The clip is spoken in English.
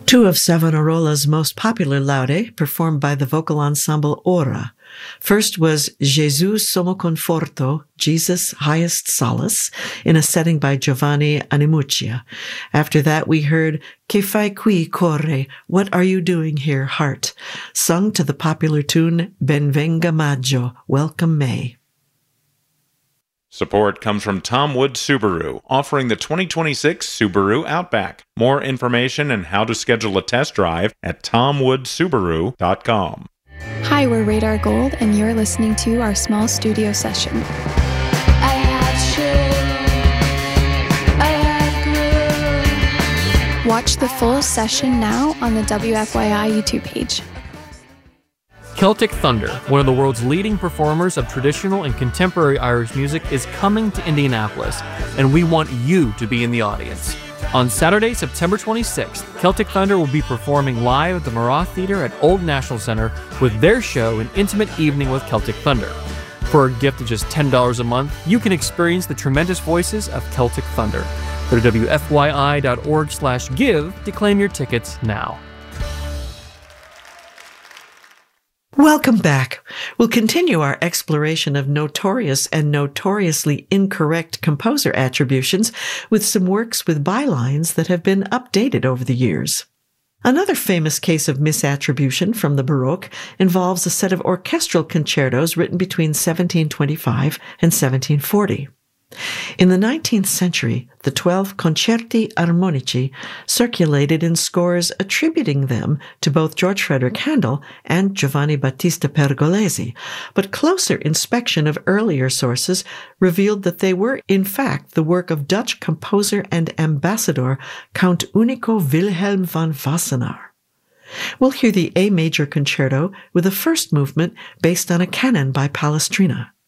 Two of Savonarola's most popular laude, performed by the vocal ensemble Ora. First was Jesus Sommo Conforto, Jesus Highest Solace, in a setting by Giovanni Animuccia. After that, we heard Che fai qui, core? What are you doing here, heart? Sung to the popular tune Ben venga maggio, Welcome May. Support comes from Tom Wood Subaru, offering the 2026 Subaru Outback. More information and how to schedule a test drive at tomwoodsubaru.com. Hi, we're Radar Gold, and you're listening to our small studio session. I have I have Watch the full session now on the WFYI YouTube page. Celtic Thunder, one of the world's leading performers of traditional and contemporary Irish music, is coming to Indianapolis, and we want you to be in the audience. On Saturday, September 26th, Celtic Thunder will be performing live at the Marat Theater at Old National Center with their show, An Intimate Evening with Celtic Thunder. For a gift of just $10 a month, you can experience the tremendous voices of Celtic Thunder. Go to WFYI.org/give to claim your tickets now. Welcome back. We'll continue our exploration of notorious and notoriously incorrect composer attributions with some works with bylines that have been updated over the years. Another famous case of misattribution from the Baroque involves a set of orchestral concertos written between 1725 and 1740. In the 19th century, the 12 concerti armonici circulated in scores attributing them to both George Frederick Handel and Giovanni Battista Pergolesi, but closer inspection of earlier sources revealed that they were, in fact, the work of Dutch composer and ambassador Count Unico Wilhelm van Wassenaar. We'll hear the A major concerto with a first movement based on a canon by Palestrina.